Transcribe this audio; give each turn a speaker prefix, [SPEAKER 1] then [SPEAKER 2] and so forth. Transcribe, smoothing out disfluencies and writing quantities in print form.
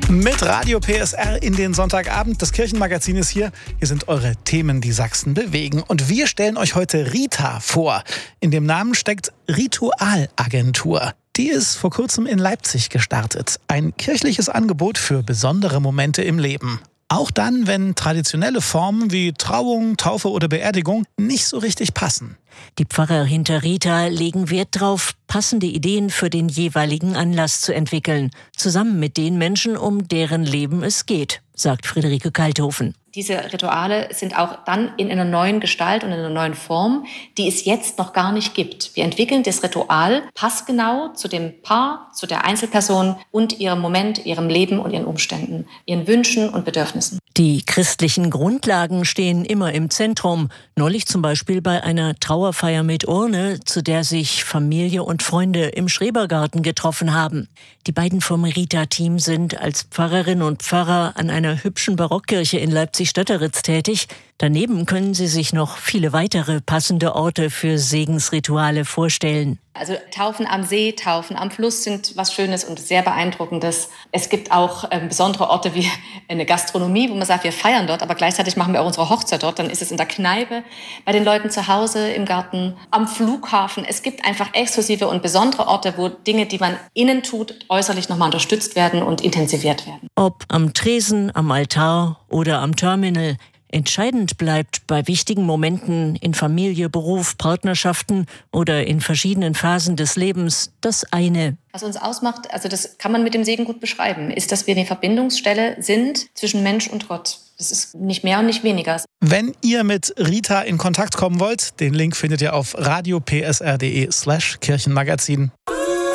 [SPEAKER 1] Mit Radio PSR in den Sonntagabend. Das Kirchenmagazin ist hier. Hier sind eure Themen, die Sachsen bewegen. Und wir stellen euch heute Rita vor. In dem Namen steckt Ritualagentur. Die ist vor kurzem in Leipzig gestartet. Ein kirchliches Angebot für besondere Momente im Leben. Auch dann, wenn traditionelle Formen wie Trauung, Taufe oder Beerdigung nicht so richtig passen.
[SPEAKER 2] Die Pfarrer hinter Rita legen Wert darauf, passende Ideen für den jeweiligen Anlass zu entwickeln. Zusammen mit den Menschen, um deren Leben es geht, sagt Friederike Kalthofen.
[SPEAKER 3] Diese Rituale sind auch dann in einer neuen Gestalt und in einer neuen Form, die es jetzt noch gar nicht gibt. Wir entwickeln das Ritual passgenau zu dem Paar, zu der Einzelperson und ihrem Moment, ihrem Leben und ihren Umständen, ihren Wünschen und Bedürfnissen.
[SPEAKER 2] Die christlichen Grundlagen stehen immer im Zentrum. Neulich zum Beispiel bei einer Trauerfeier mit Urne, zu der sich Familie und Freunde im Schrebergarten getroffen haben. Die beiden vom Rita-Team sind als Pfarrerin und Pfarrer an einer hübschen Barockkirche in Leipzig-Stötteritz tätig. Daneben können sie sich noch viele weitere passende Orte für Segensrituale vorstellen.
[SPEAKER 3] Also Taufen am See, Taufen am Fluss sind was Schönes und sehr Beeindruckendes. Es gibt auch besondere Orte wie eine Gastronomie, wo man sagt, wir feiern dort, aber gleichzeitig machen wir auch unsere Hochzeit dort. Dann ist es in der Kneipe, bei den Leuten zu Hause, im Garten, am Flughafen. Es gibt einfach exklusive und besondere Orte, wo Dinge, die man innen tut, äußerlich nochmal unterstützt werden und intensiviert werden.
[SPEAKER 2] Ob am Tresen, am Altar oder am Terminal. Entscheidend bleibt bei wichtigen Momenten in Familie, Beruf, Partnerschaften oder in verschiedenen Phasen des Lebens das eine.
[SPEAKER 3] Was uns ausmacht, also das kann man mit dem Segen gut beschreiben, ist, dass wir eine Verbindungsstelle sind zwischen Mensch und Gott. Das ist nicht mehr und nicht weniger.
[SPEAKER 1] Wenn ihr mit Rita in Kontakt kommen wollt, den Link findet ihr auf radiopsr.de/Kirchenmagazin.